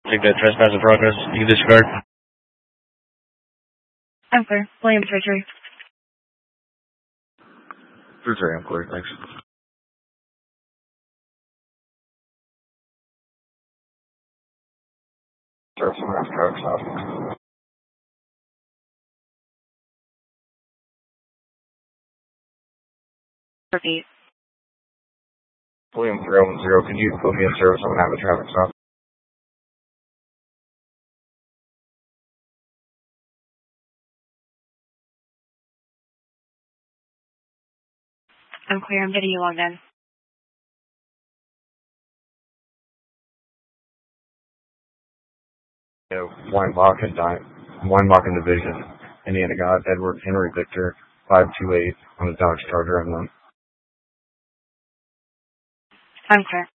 Take that trespass in progress. You can disregard. I'm clear. William surgery. Surgery, I'm clear. Thanks. Sir, someone has traffic stop. Repeat. William 310, can you put me in service? I'm going to have a traffic stop. I'm clear. I'm getting you logged in. Weinbach Division, Indiana God, Edward Henry Victor, 528 on the Dodge Charger unknown. I'm clear.